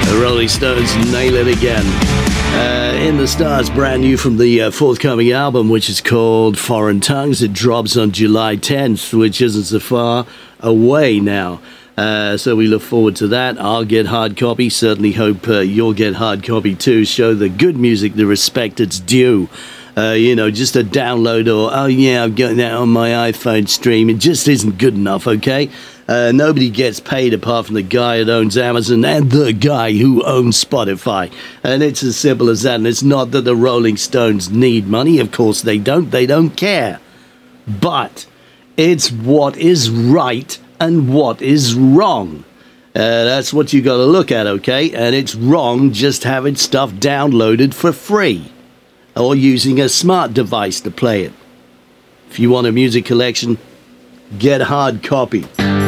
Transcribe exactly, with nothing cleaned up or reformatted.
The Rolling Stones nail it again. Uh, In the Stars, brand new from the uh, forthcoming album, which is called Foreign Tongues. It drops on July tenth, which isn't so far away now. Uh, so we look forward to that. I'll get hard copy. Certainly hope uh, you'll get hard copy too. Show the good music the respect it's due. Uh, you know, just a download or, oh yeah, I've got that on my iPhone stream. It just isn't good enough, okay? Uh, nobody gets paid apart from the guy that owns Amazon and the guy who owns Spotify. And it's as simple as that. And it's not that the Rolling Stones need money. Of course they don't. They don't care. But it's what is right and what is wrong. Uh, that's what you got to look at, okay? And it's wrong just having stuff downloaded for free or using a smart device to play it. If you want a music collection, get hard copy.